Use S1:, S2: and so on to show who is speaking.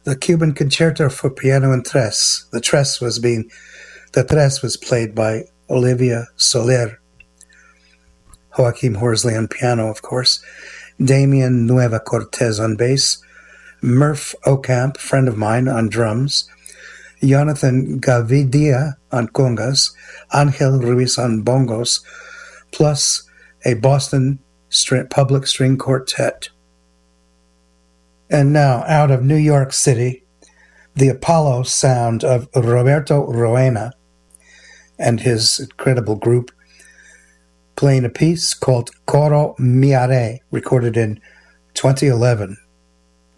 S1: the Cuban Concerto for Piano and Tres. The tres was played by Olivia Soler. Joaquim Horsley on piano, of course. Damian Nueva Cortez on bass. Murph Ocamp, friend of mine, on drums. Jonathan Gavidia on congas. Angel Ruiz on bongos. Plus a Boston public string quartet. And now, out of New York City, the Apollo sound of Roberto Roena and his incredible group, playing a piece called Coro Miare, recorded in 2011.